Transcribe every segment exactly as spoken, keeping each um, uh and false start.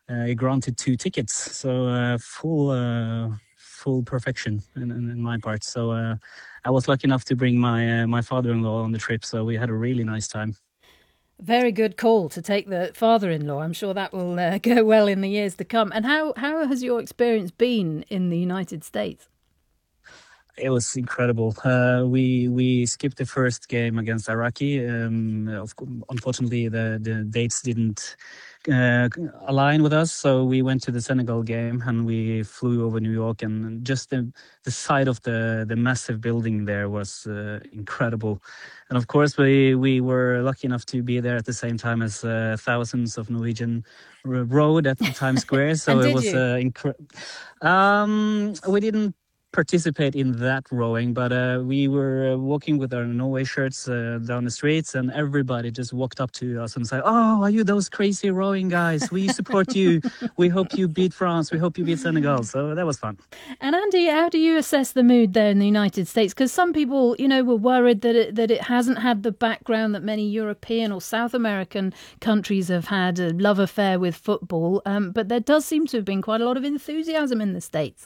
uh, granted two tickets. So uh, full uh, full perfection in, in, in my part. So uh, I was lucky enough to bring my uh, my father-in-law on the trip. So we had a really nice time. Very good call to take the father-in-law. I'm sure that will uh, go well in the years to come. And how, how has your experience been in the United States? It was incredible. Uh, we we skipped the first game against Iraqi. Um, of, cou- unfortunately, the, the dates didn't uh, align with us, so we went to the Senegal game and we flew over New York. And just the the sight of the the massive building there was uh, incredible. And of course, we we were lucky enough to be there at the same time as uh, thousands of Norwegian r- rode at the Times Square. And So it did was you? uh, incredible. Um, we didn't participate in that rowing, but uh, we were uh, walking with our Norway shirts uh, down the streets, and everybody just walked up to us and said, "Oh, are you those crazy rowing guys? We support you. We hope you beat France. We hope you beat Senegal." So that was fun. And Andy, how do you assess the mood there in the United States? Because some people, you know, were worried that it, that it hasn't had the background that many European or South American countries have had, a love affair with football. Um, but there does seem to have been quite a lot of enthusiasm in the States.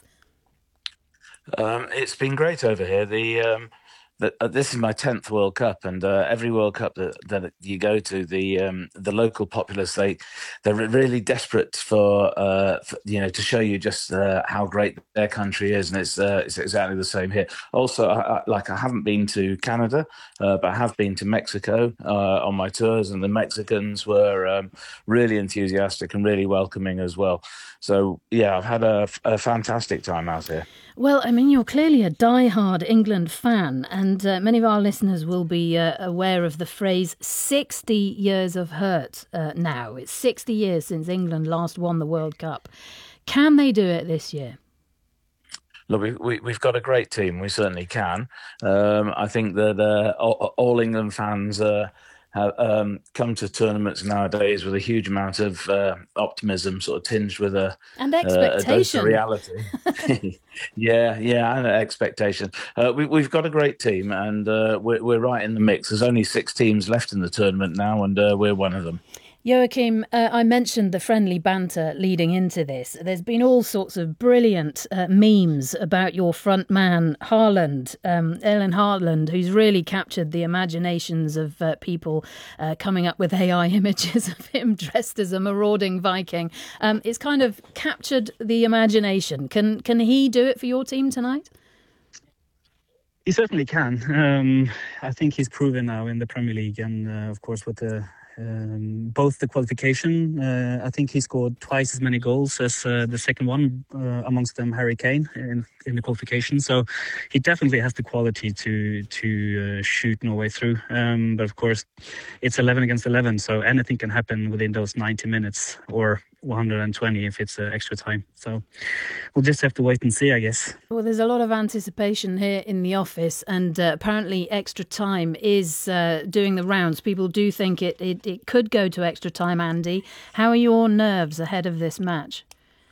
Um, it's been great over here. The um, the, uh, this is my tenth World Cup, and uh, every World Cup that, that you go to, the um, the local populace they they're really desperate for, uh, for you know to show you just uh, how great their country is, and it's uh, it's exactly the same here. Also, I, I, like I haven't been to Canada, uh, but I have been to Mexico uh, on my tours, and the Mexicans were um, really enthusiastic and really welcoming as well. So yeah, I've had a, a fantastic time out here. Well, I mean, you're clearly a die-hard England fan, and uh, many of our listeners will be uh, aware of the phrase sixty years of hurt uh, now. It's sixty years since England last won the World Cup. Can they do it this year? Look, we, we, we've got a great team. We certainly can. Um, I think that uh, all, all England fans uh, have um, come to tournaments nowadays with a huge amount of uh, optimism, sort of tinged with a, And uh, a dose of expectation. reality. Yeah, yeah, and expectation. Uh, we, we've got a great team, and uh, we're, we're right in the mix. There's only six teams left in the tournament now, and uh, we're one of them. Joachim, uh, I mentioned the friendly banter leading into this. There's been all sorts of brilliant uh, memes about your front man, Haaland, um, Erling Haaland, who's really captured the imaginations of uh, people uh, coming up with A I images of him dressed as a marauding Viking. Um, it's kind of captured the imagination. Can can he do it for your team tonight? He certainly can. Um, I think he's proven now in the Premier League, and uh, of course with the um, both the qualification. Uh, I think he scored twice as many goals as uh, the second one, uh, amongst them Harry Kane in, in the qualification. So he definitely has the quality to to uh, shoot Norway through. Um, but of course, it's eleven against eleven, so anything can happen within those ninety minutes or one hundred twenty if it's uh, extra time. So we'll just have to wait and see, I guess. Well, there's a lot of anticipation here in the office, and uh, apparently extra time is uh, doing the rounds. People do think it, it, it could go to extra time, Andy. How are your nerves ahead of this match?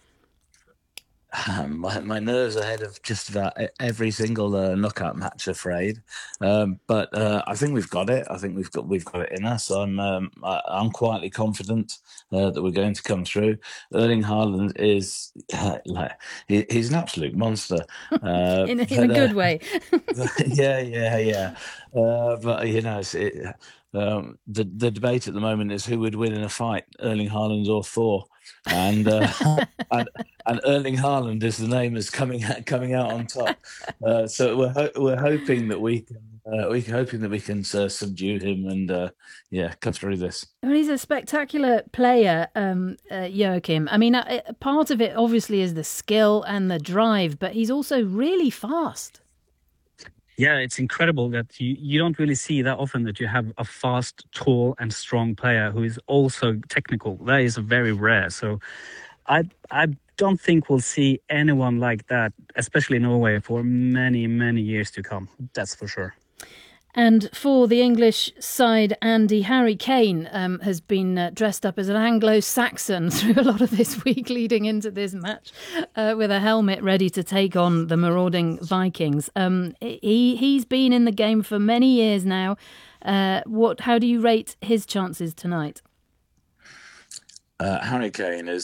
Um, my, my nerves ahead of just about e- every single uh, knockout match, afraid. Um, but uh, I think we've got it. I think we've got we've got it in us. I'm um, I, I'm quietly confident uh, that we're going to come through. Erling Haaland is uh, like he, he's an absolute monster. Uh, in, in a but uh, good way. yeah, yeah, yeah. Uh, but you know, it's, it, um, the the debate at the moment is who would win in a fight, Erling Haaland or Thor, and uh, and and Erling Haaland is the name that's coming out, coming out on top. Uh, so we're ho- we're hoping that we can uh, we're hoping that we can uh, subdue him and uh, yeah, come through this. I mean, he's a spectacular player, um, uh, Joachim. I mean, uh, part of it obviously is the skill and the drive, but he's also really fast. Yeah, it's incredible that you, you don't really see that often that you have a fast, tall, and strong player who is also technical. That is very rare. So I I don't think we'll see anyone like that, especially in Norway, for many, many years to come. That's for sure. And for the English side, Andy, Harry Kane um, has been uh, dressed up as an Anglo-Saxon through a lot of this week leading into this match, uh, with a helmet ready to take on the marauding Vikings. Um, he, he's been in the game for many years now. Uh, what? How do you rate his chances tonight? Uh, Harry Kane is